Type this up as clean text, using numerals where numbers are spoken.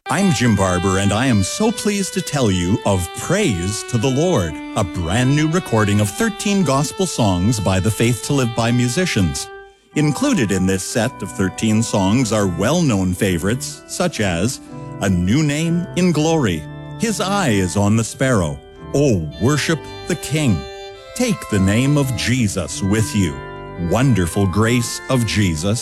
I'm Jim Barber, and I am so pleased to tell you of Praise to the Lord, a brand new recording of 13 gospel songs by the Faith to Live By musicians. Included in this set of 13 songs are well-known favorites, such as A New Name in Glory, His Eye is on the Sparrow, Oh, Worship the King, Take the Name of Jesus with You, Wonderful Grace of Jesus,